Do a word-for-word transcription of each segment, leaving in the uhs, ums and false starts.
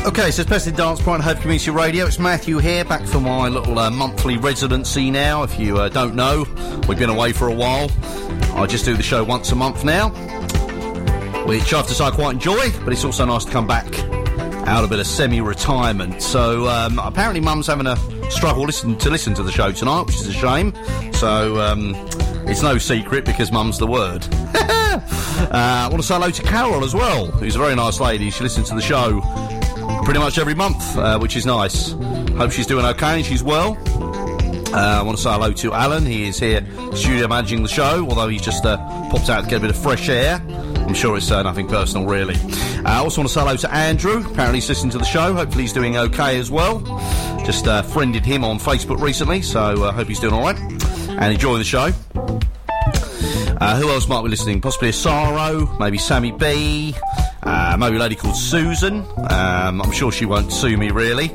Okay, so it's Best in Dance, Brighton Hove Community Radio. It's Matthew here, back for my little uh, monthly residency now. If you uh, don't know, we've been away for a while. I just do the show once a month now, which I have to say I quite enjoy, but it's also nice to come back out a bit of semi-retirement. So um, apparently Mum's having a struggle listen to listen to the show tonight, which is a shame. So um, it's no secret because Mum's the word. uh, I want to say hello to Carol as well, who's a very nice lady. She listens to the show pretty much every month, uh, which is nice. Hope she's doing okay and she's well. Uh, I want to say hello to Alan. He is here studio managing the show, although he's just uh, popped out to get a bit of fresh air. I'm sure it's uh, nothing personal, really. Uh, I also want to say hello to Andrew. Apparently he's listening to the show. Hopefully he's doing okay as well. Just uh, friended him on Facebook recently, so I uh, hope he's doing all right and enjoying the show. Uh, who else might be listening? Possibly a Sorrow, maybe Sammy B, uh, maybe a lady called Susan. Um, I'm sure she won't sue me, really.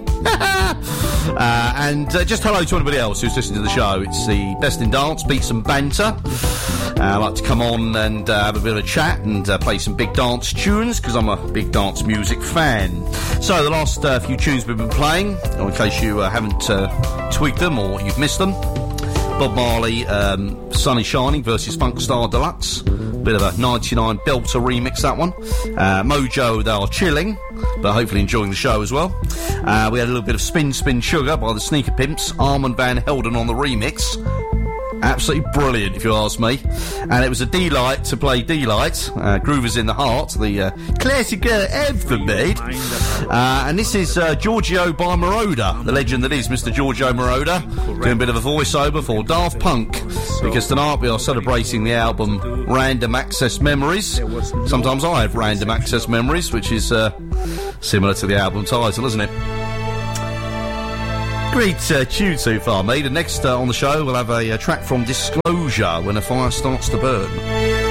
uh, and uh, just hello to anybody else who's listening to the show. It's the Best in Dance, Beats and Banter. Uh, I like to come on and uh, have a bit of a chat and uh, play some big dance tunes, because I'm a big dance music fan. So the last uh, few tunes we've been playing, in case you uh, haven't uh, tweaked them or you've missed them: Bob Marley, um, Sun is Shining versus Funk Star Deluxe. Bit of a ninety-nine belter remix, that one. Uh, Mojo, They Are Chilling, but hopefully enjoying the show as well. Uh, we had a little bit of Spin Spin Sugar by the Sneaker Pimps, Armand Van Helden on the remix. Absolutely brilliant, if you ask me. And it was a delight to play Delight, uh, Groovers in the Heart, the uh, classic uh, anthem made. Uh, and this is uh, Giorgio by Moroder, the legend that is Mister Giorgio Moroder, doing a bit of a voiceover for Daft Punk, because tonight we are celebrating the album Random Access Memories. Sometimes I have Random Access Memories, which is uh, similar to the album title, isn't it? Great uh, tune so far, mate. And next uh, on the show, we'll have a, a track from Disclosure, When a Fire Starts to Burn.